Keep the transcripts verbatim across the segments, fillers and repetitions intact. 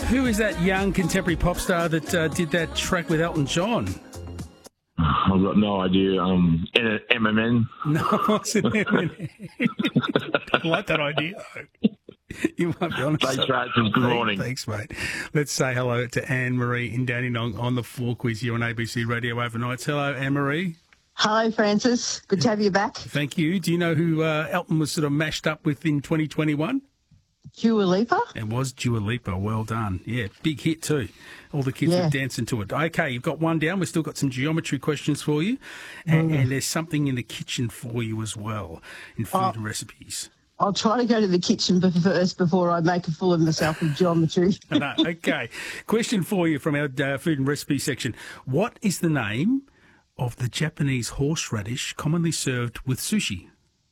Who is that young contemporary pop star that uh, did that track with Elton John? I've got no idea. Um, M M N? No, it wasn't M M N. Don't like that idea, though. You might be honest. Thanks, Francis. Good morning. Thanks, mate. Let's say hello to Anne-Marie in Dandenong on the Four Quiz here on A B C Radio Overnights. Hello, Anne-Marie. Hello, Francis. Good to have you back. Thank you. Do you know who uh, Elton was sort of mashed up with in twenty twenty-one? Dua Lipa? It was Dua Lipa. Well done. Yeah, big hit too. All the kids Yeah. were dancing to it. Okay, you've got one down. We've still got some geometry questions for you. And, Mm. and there's something in the kitchen for you as well, in food Oh. and recipes. I'll try to go to the kitchen be- first before I make a fool of myself with geometry. No, okay. Question for you from our uh, food and recipe section. What is the name of the Japanese horseradish commonly served with sushi?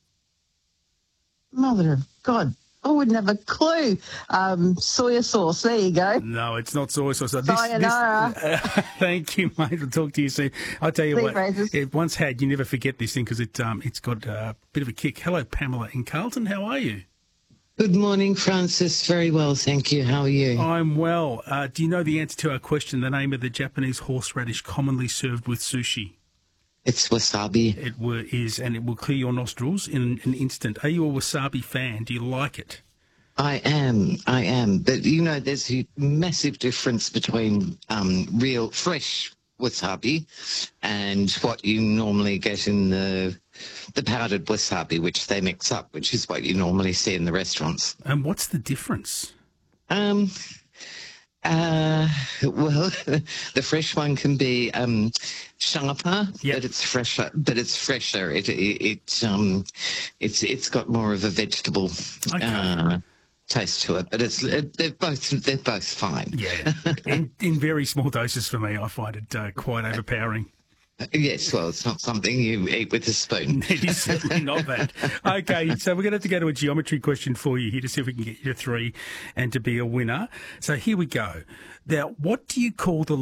Mother of God, I wouldn't have a clue. Um, soya sauce, there you go. No, it's not soy sauce. This, Sayonara. This, uh, thank you, mate. I'll talk to you soon. I'll tell you See you, what, Francis. it once had, you never forget this thing because it, um, it's got a bit of a kick. Hello, Pamela in Carlton. How are you? Good morning, Francis. Very well, thank you. How are you? I'm well. Uh, do you know the answer to our question, the name of the Japanese horseradish commonly served with sushi? It's wasabi. It were, is, and it will clear your nostrils in an instant. Are you a wasabi fan? Do you like it? I am. I am. But, you know, there's a massive difference between um, real, fresh wasabi and what you normally get in the the powdered wasabi, which they mix up, which is what you normally see in the restaurants. And what's the difference? Um, uh, well, the fresh one can be um, sharper, Yep. but it's fresher. But it's fresher. It it, it um, it's it's got more of a vegetable Okay. uh, taste to it. But it's it, they're both they're both fine. Yeah, in, in very small doses for me, I find it uh, quite overpowering. Yes, well, it's not something you eat with a spoon. It is certainly not that. Okay, so we're going to have to go to a geometry question for you here to see if we can get you to three and to be a winner. So here we go. Now, what do you call the